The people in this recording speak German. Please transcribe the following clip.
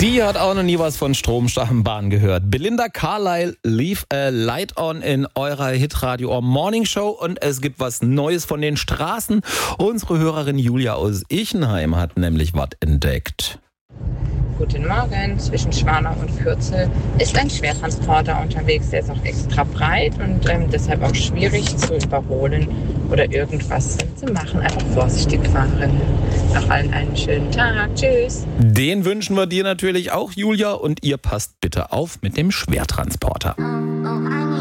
Die hat auch noch nie was von stromstarken Bahnen gehört. Belinda Carlisle, Leave a Light On in eurer Hitradio Morning Show. Und es gibt was Neues von den Straßen. Unsere Hörerin Julia aus Ichenheim hat nämlich was entdeckt. Guten Morgen, zwischen Schwanau und Kürzel ist ein Schwertransporter unterwegs, der ist auch extra breit und deshalb auch schwierig zu überholen oder irgendwas zu machen. Einfach vorsichtig fahren. Noch allen einen schönen Tag. Tschüss. Den wünschen wir dir natürlich auch, Julia. Und ihr passt bitte auf mit dem Schwertransporter. Oh,